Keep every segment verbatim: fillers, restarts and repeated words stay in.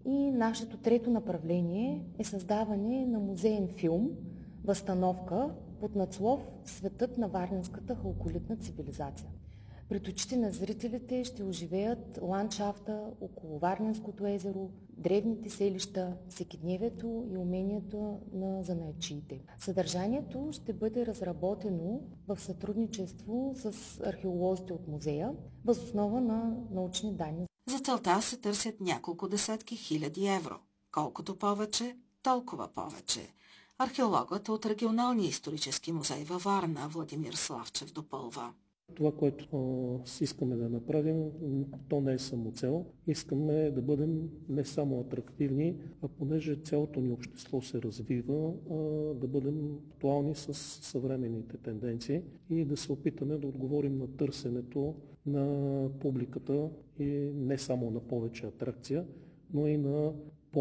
И нашето трето направление е създаване на музеен филм, възстановка под надслов "Светът на варненската халколитна цивилизация". Пред очите на зрителите ще оживеят ландшафта около Варненското езеро, древните селища, всекидневието и умението на занаятчиите. Съдържанието ще бъде разработено в сътрудничество с археолозите от музея, въз основа на научни данни. За целта се търсят няколко десетки хиляди евро. Колкото повече, толкова повече. Археологът от Регионалния исторически музей във Варна Владимир Славчев допълва. Това, което а, искаме да направим, то не е само цел. Искаме да бъдем не само атрактивни, а понеже цялото ни общество се развива, а, да бъдем актуални с съвременните тенденции и да се опитаме да отговорим на търсенето на публиката и не само на повече атракция, но и на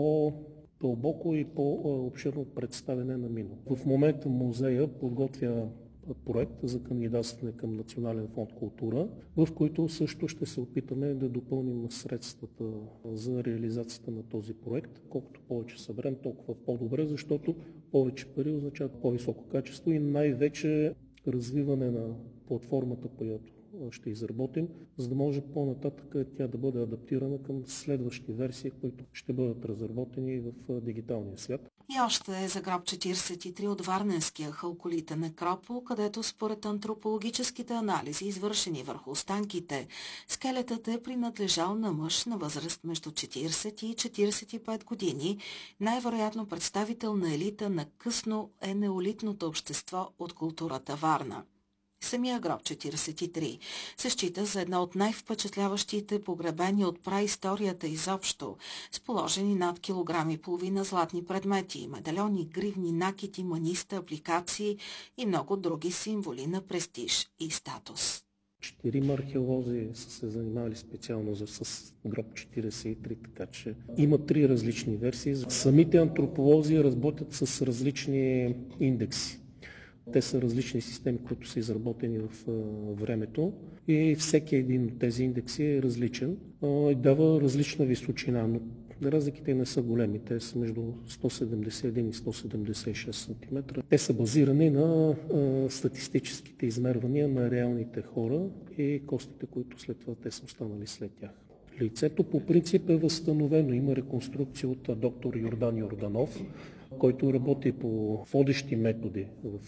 по-дълбоко и по-обширно представяне на минало. В момента музея подготвя проект за кандидатстване към Национален фонд култура, в който също ще се опитаме да допълним средствата за реализацията на този проект. Колкото повече съберем, толкова по-добре, защото повече пари означават по-високо качество и най-вече развиване на платформата, която ще изработим, за да може по-нататък тя да бъде адаптирана към следващи версии, които ще бъдат разработени в дигиталния свят. И още за гроб четиридесет и три от Варненския халколитен некропол, където според антропологическите анализи, извършени върху останките, скелетът е принадлежал на мъж на възраст между четиридесет и четиридесет и пет години, най-вероятно представител на елита на късно енеолитното общество от културата Варна. Самия гроб четиридесет и три се счита за едно от най-впечатляващите погребения от праисторията изобщо, с положени над килограм и половина златни предмети, медальони, гривни, накити, маниста, апликации и много други символи на престиж и статус. Четирима археолози са се занимавали специално с гроб четиридесет и три, така че има три различни версии. Самите антрополози работят с различни индекси. Те са различни системи, които са изработени в времето и всеки един от тези индекси е различен и дава различна височина, но разликите не са големи. Те са между сто седемдесет и един и сто седемдесет и шест сантиметра. Те са базирани на статистическите измервания на реалните хора и костите, които след това те са останали след тях. Лицето по принцип е възстановено. Има реконструкция от доктор Йордан Йорданов, който работи по водещи методи в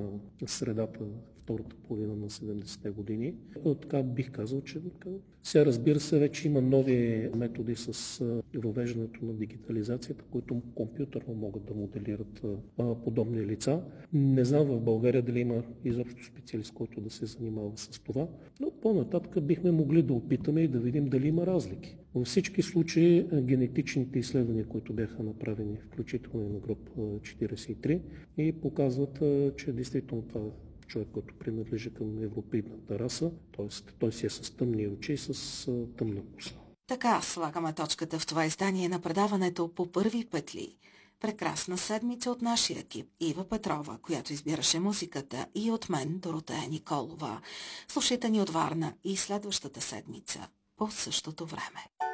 а, средата, втората половина на седемдесетте години. Така бих казал, че сега разбира се, вече има нови методи с а, въвеждането на дигитализацията, които компютърно могат да моделират а, подобни лица. Не знам в България дали има изобщо специалист, който да се занимава с това, но по-нататък бихме могли да опитаме и да видим дали има разлики. Във всички случаи генетичните изследвания, които бяха направени, включително и на гроб четиридесет и три, и показват, че действително това е човек, който принадлежи към европейната раса, т.е. той си е с тъмни очи и с тъмна коса. Така слагаме точката в това издание на предаването "По първи петли". Прекрасна седмица от нашия екип: Ива Петрова, която избираше музиката, и от мен, Доротея Николова. Слушайте ни от Варна и следващата седмица по същото време.